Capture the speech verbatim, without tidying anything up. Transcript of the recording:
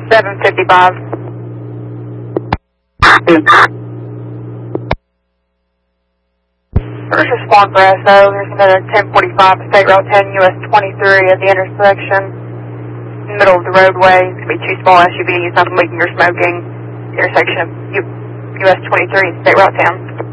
seven fifty-five. First respond for S O. There's another ten forty-five, State Route ten, U S twenty-three at the intersection. In the middle of the roadway. It's going to be two small S U Vs, not leaking or smoking. Intersection of U S twenty-three, State Route ten.